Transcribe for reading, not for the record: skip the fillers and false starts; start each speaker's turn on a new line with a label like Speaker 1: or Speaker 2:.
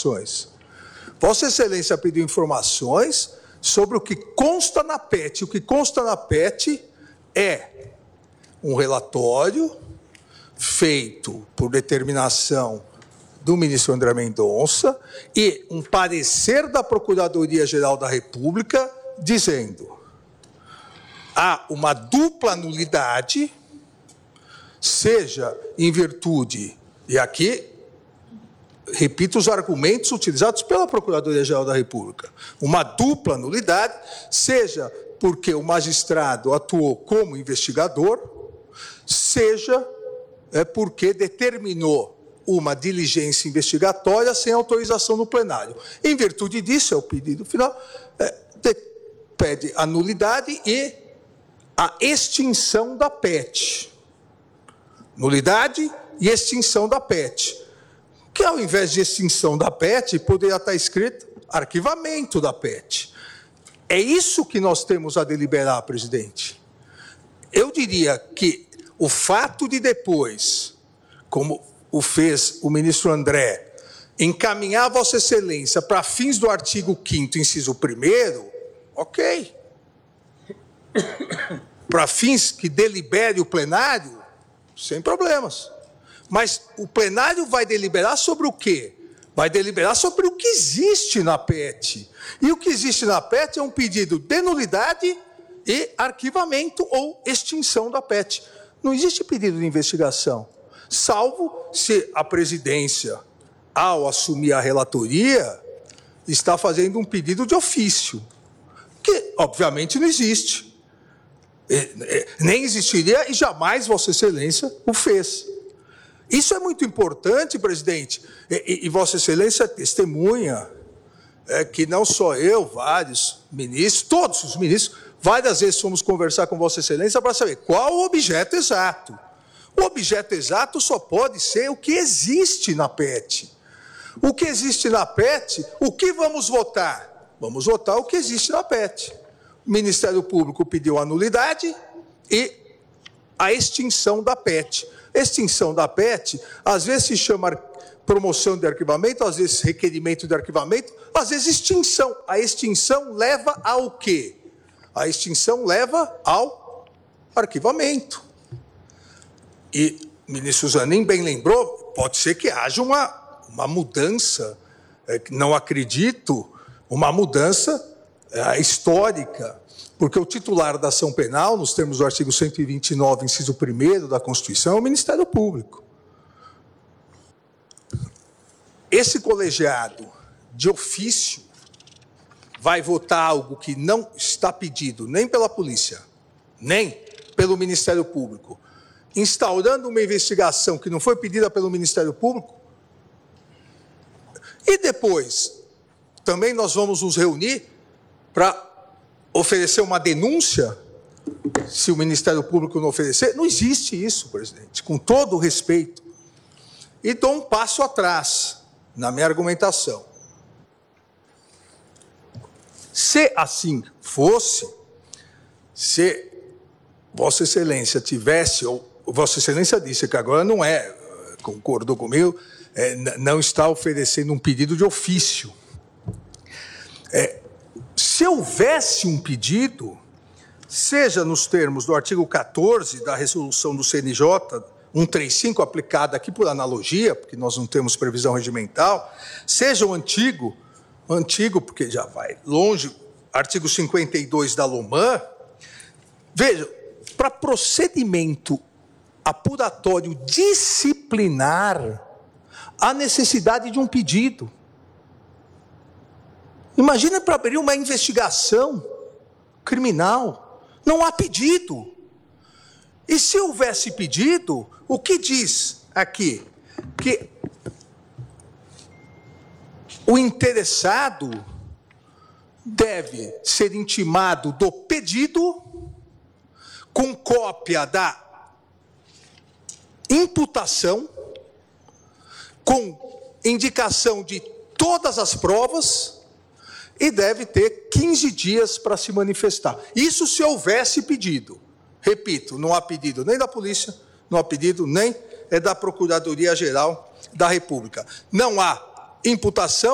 Speaker 1: informações. Vossa Excelência pediu informações sobre o que consta na PET. O que consta na PET é um relatório feito por determinação do ministro André Mendonça e um parecer da Procuradoria-Geral da República dizendo: há uma dupla nulidade, seja em virtude, e aqui repito os argumentos utilizados pela Procuradoria-Geral da República, uma dupla nulidade, seja porque o magistrado atuou como investigador, seja porque determinou uma diligência investigatória sem autorização do plenário. Em virtude disso, é o pedido final, pede a nulidade e a extinção da PET. Nulidade e extinção da PET. Que ao invés de extinção da PET, poderia estar escrito arquivamento da PET. É isso que nós temos a deliberar, presidente. Eu diria que o fato de depois, como o fez o ministro André, encaminhar Vossa Excelência para fins do artigo 5º, inciso 1º, ok. Para fins que delibere o plenário, sem problemas. Mas o plenário vai deliberar sobre o quê? Vai deliberar sobre o que existe na PET. E o que existe na PET é um pedido de nulidade e arquivamento ou extinção da PET. Não existe pedido de investigação, salvo se a presidência, ao assumir a relatoria, está fazendo um pedido de ofício, que obviamente não existe. Nem existiria e jamais Vossa Excelência o fez. Isso é muito importante, presidente, e Vossa Excelência testemunha que não só eu, vários ministros, todos os ministros, várias vezes fomos conversar com Vossa Excelência para saber qual o objeto exato. O objeto exato só pode ser o que existe na PET. O que existe na PET, o que vamos votar? Vamos votar o que existe na PET. O Ministério Público pediu a nulidade e a extinção da PET. Extinção da PET, às vezes se chama promoção de arquivamento, às vezes requerimento de arquivamento, às vezes extinção. A extinção leva ao quê? A extinção leva ao arquivamento. E o ministro Zanin bem lembrou, pode ser que haja uma mudança, não acredito, uma mudança histórica, porque o titular da ação penal, nos termos do artigo 129, inciso 1º da Constituição, é o Ministério Público. Esse colegiado de ofício vai votar algo que não está pedido nem pela polícia, nem pelo Ministério Público, instaurando uma investigação que não foi pedida pelo Ministério Público. E depois, também nós vamos nos reunir para oferecer uma denúncia, se o Ministério Público não oferecer. Não existe isso, presidente, com todo o respeito. E dou um passo atrás na minha argumentação. Se assim fosse, se Vossa Excelência tivesse, ou Vossa Excelência disse que agora não concordou comigo, não está oferecendo um pedido de ofício. Se houvesse um pedido, seja nos termos do artigo 14 da resolução do CNJ 135, aplicada aqui por analogia, porque nós não temos previsão regimental, seja o antigo, porque já vai longe, artigo 52 da LOMAN, veja, para procedimento apuratório disciplinar, há necessidade de um pedido. Imagina para abrir uma investigação criminal, não há pedido. E se houvesse pedido, o que diz aqui? Que o interessado deve ser intimado do pedido com cópia da imputação, com indicação de todas as provas, e deve ter 15 dias para se manifestar. Isso se houvesse pedido. Repito, não há pedido nem da polícia, não há pedido nem da Procuradoria-Geral da República. Não há imputação.